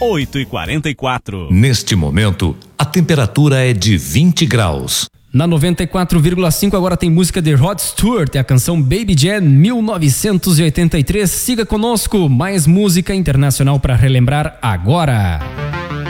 8h44. Neste momento, a temperatura é de 20 graus. Na 94,5 agora tem música de Rod Stewart, é a canção Baby Jane 1983. Siga conosco, mais música internacional para relembrar agora.